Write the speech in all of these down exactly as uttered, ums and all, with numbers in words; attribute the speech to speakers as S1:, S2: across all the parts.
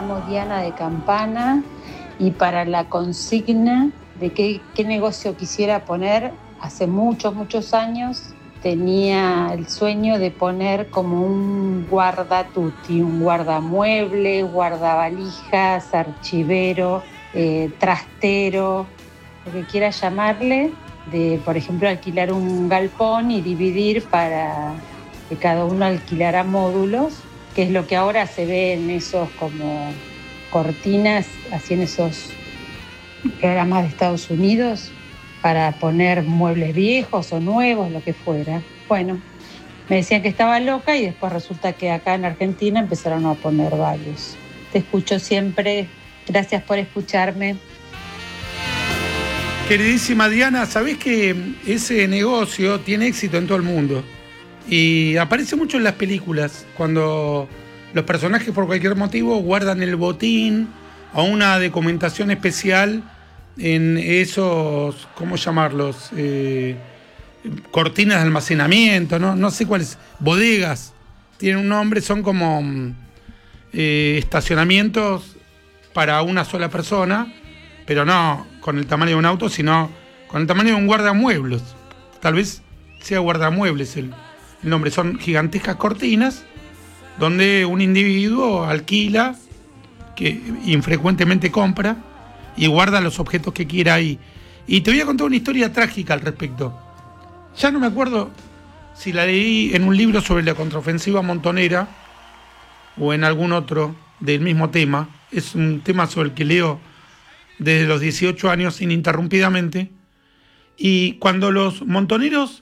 S1: llamo Diana de Campana y para la consigna de qué, qué negocio quisiera poner, hace muchos, muchos años tenía el sueño de poner como un guardatutti, un guardamuebles, guardavalijas, archivero, eh, trastero, lo que quiera llamarle, de, por ejemplo, alquilar un galpón y dividir para que cada uno alquilara módulos, que es lo que ahora se ve en esos como cortinas, así en esos programas de Estados Unidos, para poner muebles viejos o nuevos, lo que fuera. Bueno, me decían que estaba loca y después resulta que acá en Argentina empezaron a poner varios. Te escucho siempre. Gracias por escucharme.
S2: Queridísima Diana, sabés que ese negocio tiene éxito en todo el mundo y aparece mucho en las películas cuando los personajes por cualquier motivo guardan el botín o una documentación especial en esos, ¿cómo llamarlos? Eh, cortinas de almacenamiento, ¿no? No sé cuáles, bodegas, tienen un nombre, son como eh, estacionamientos para una sola persona, pero no con el tamaño de un auto, sino con el tamaño de un guardamuebles. Tal vez sea guardamuebles el, el nombre. Son gigantescas cortinas donde un individuo alquila, que infrecuentemente compra, y guarda los objetos que quiera ahí. Y te voy a contar una historia trágica al respecto. Ya no me acuerdo si la leí en un libro sobre la contraofensiva montonera o en algún otro del mismo tema. Es un tema sobre el que leo desde los dieciocho años ininterrumpidamente. Y cuando los montoneros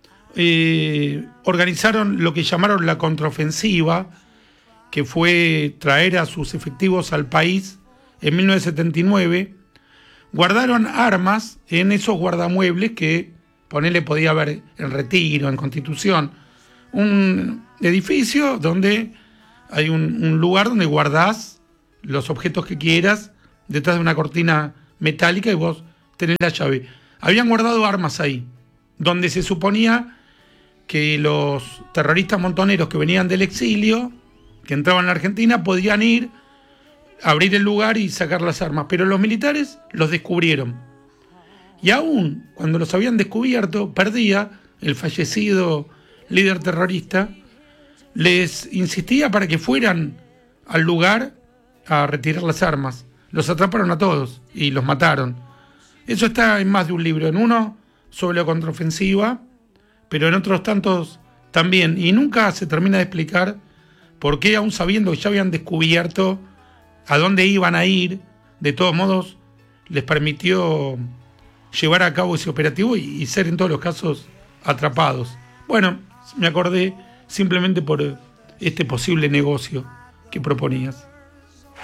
S2: eh, organizaron lo que llamaron la contraofensiva, que fue traer a sus efectivos al país en mil novecientos setenta y nueve, guardaron armas en esos guardamuebles que, ponele, podía haber en Retiro, en Constitución, un edificio donde hay un, un lugar donde guardás los objetos que quieras detrás de una cortina metálica y vos tenés la llave. Habían guardado armas ahí, donde se suponía que los terroristas montoneros que venían del exilio, que entraban a la Argentina, podían ir, abrir el lugar y sacar las armas, pero los militares los descubrieron. Y aún cuando los habían descubierto, Perdía, el fallecido líder terrorista, les insistía para que fueran al lugar a retirar las armas. Los atraparon a todos y los mataron. Eso está en más de un libro, en uno sobre la contraofensiva, pero en otros tantos también. Y nunca se termina de explicar por qué, aún sabiendo que ya habían descubierto a dónde iban a ir, de todos modos les permitió llevar a cabo ese operativo y, y ser en todos los casos atrapados. Bueno, me acordé simplemente por este posible negocio que proponías.